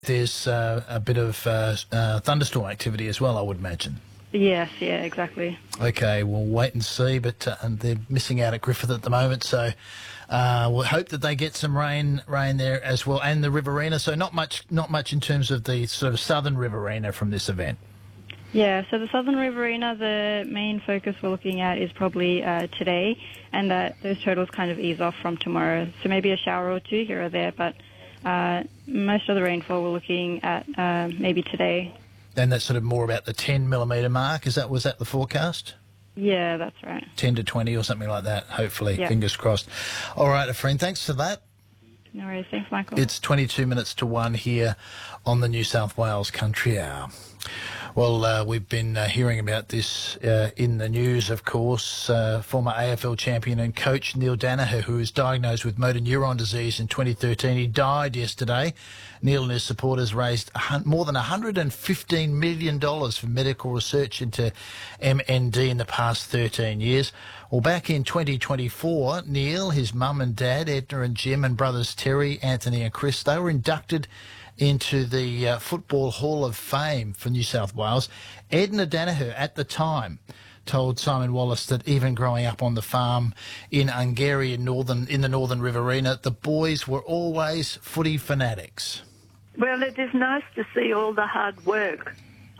There's a bit of thunderstorm activity as well, I would imagine. Yes, yeah, exactly. Okay, we'll wait and see, but and they're missing out at Griffith at the moment, so we'll hope that they get some rain there as well, and the Riverina. So not much in terms of the sort of southern Riverina from this event. Yeah, so the Southern Riverina, the main focus we're looking at is probably today, and that those totals kind of ease off from tomorrow. So maybe a shower or two here or there, but most of the rainfall we're looking at maybe today. And that's sort of more about the 10 millimetre mark. Was that the forecast? Yeah, that's right. 10 to 20 or something like that, hopefully. Yeah. Fingers crossed. All right, a friend, thanks for that. No worries. Thanks, Michael. It's 22 minutes to 1 here on the New South Wales Country Hour. Well, we've been hearing about this in the news, of course. Former AFL champion and coach Neil Daniher, who was diagnosed with motor neuron disease in 2013. He died yesterday. Neil and his supporters raised more than $115 million for medical research into MND in the past 13 years. Well, back in 2024, Neil, his mum and dad, Edna and Jim, and brothers Terry, Anthony and Chris, they were inducted into the Football Hall of Fame for New South Wales. Edna Daniher, at the time, told Simon Wallace that even growing up on the farm in Ungarry in the northern Riverina, the boys were always footy fanatics. Well, it is nice to see all the hard work